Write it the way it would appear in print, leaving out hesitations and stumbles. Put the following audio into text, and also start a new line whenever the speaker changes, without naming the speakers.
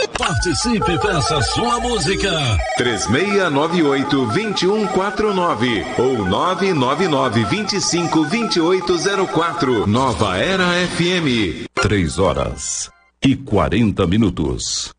Participe e peça sua música.
3698-2149 ou 999-252804. Nova Era FM.
3 horas e 40 minutos.